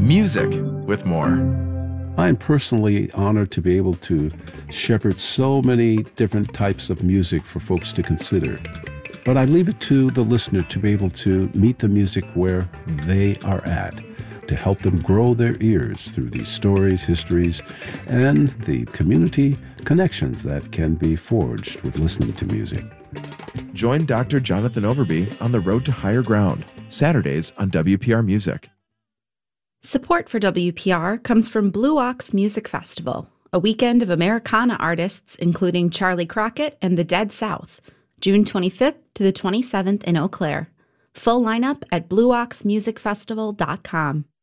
music with more. I am personally honored to be able to shepherd so many different types of music for folks to consider. But I leave it to the listener to be able to meet the music where they are at, to help them grow their ears through these stories, histories, and the community connections that can be forged with listening to music. Join Dr. Jonathan Overby on the road to higher ground, Saturdays on WPR Music. Support for WPR comes from Blue Ox Music Festival, a weekend of Americana artists including Charlie Crockett and the Dead South, June 25th to the 27th in Eau Claire. Full lineup at blueoxmusicfestival.com.